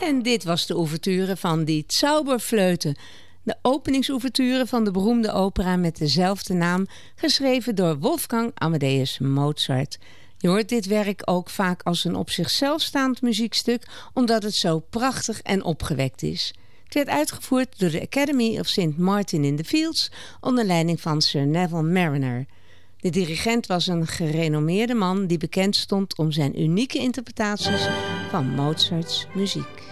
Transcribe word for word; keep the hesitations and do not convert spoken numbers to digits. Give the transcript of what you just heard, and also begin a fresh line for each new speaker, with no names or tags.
En dit was de ouverture van die Zauberflöte, de openingsouverture van de beroemde opera met dezelfde naam, geschreven door Wolfgang Amadeus Mozart. Je hoort dit werk ook vaak als een op zichzelf staand muziekstuk, omdat het zo prachtig en opgewekt is. Het werd uitgevoerd door de Academy of Saint Martin in the Fields onder leiding van Sir Neville Marriner. De dirigent was een gerenommeerde man die bekend stond om zijn unieke interpretaties van Mozarts muziek.